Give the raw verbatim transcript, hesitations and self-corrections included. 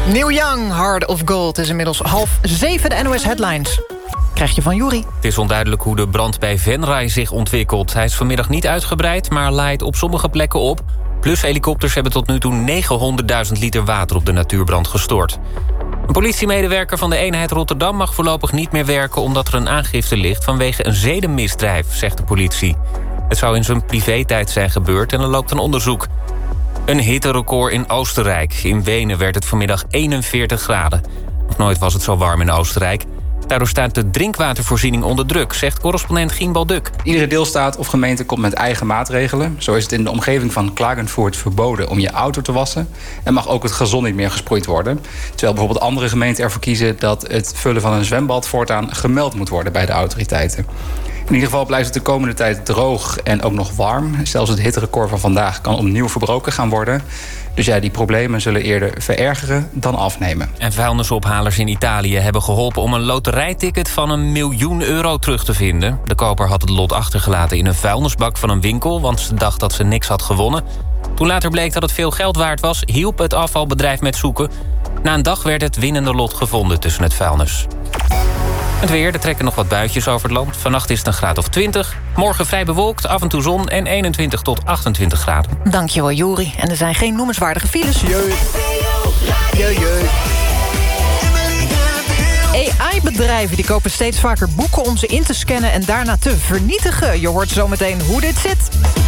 Neil Young, Heart of Gold, is inmiddels half zeven, de N O S Headlines. Krijg je van Juri. Het is onduidelijk hoe de brand bij Venray zich ontwikkelt. Hij is vanmiddag niet uitgebreid, maar laait op sommige plekken op. Plushelikopters hebben tot nu toe negenhonderdduizend liter water op de natuurbrand gestort. Een politiemedewerker van de eenheid Rotterdam mag voorlopig niet meer werken omdat er een aangifte ligt vanwege een zedenmisdrijf, zegt de politie. Het zou in zijn privé-tijd zijn gebeurd en er loopt een onderzoek. Een hitterecord in Oostenrijk. In Wenen werd het vanmiddag eenenveertig graden. Nog nooit was het zo warm in Oostenrijk. Daardoor staat de drinkwatervoorziening onder druk, zegt correspondent Gienbal Duk. Iedere deelstaat of gemeente komt met eigen maatregelen. Zo is het in de omgeving van Klagenvoort verboden om je auto te wassen. En mag ook het gazon niet meer gesproeid worden. Terwijl bijvoorbeeld andere gemeenten ervoor kiezen dat het vullen van een zwembad voortaan gemeld moet worden bij de autoriteiten. In ieder geval blijft het de komende tijd droog en ook nog warm. Zelfs het hitterecord van vandaag kan opnieuw verbroken gaan worden. Dus ja, die problemen zullen eerder verergeren dan afnemen. En vuilnisophalers in Italië hebben geholpen om een loterijticket van een miljoen euro terug te vinden. De koper had het lot achtergelaten in een vuilnisbak van een winkel, want ze dacht dat ze niks had gewonnen. Toen later bleek dat het veel geld waard was, hielp het afvalbedrijf met zoeken. Na een dag werd het winnende lot gevonden tussen het vuilnis. Het weer, er trekken nog wat buitjes over het land. Vannacht is het een graad of twintig. Morgen vrij bewolkt, af en toe zon en eenentwintig tot achtentwintig graden. Dankjewel, Juri. En er zijn geen noemenswaardige files. Jee. Jee, jee. A I-bedrijven die kopen steeds vaker boeken om ze in te scannen en daarna te vernietigen. Je hoort zometeen hoe dit zit.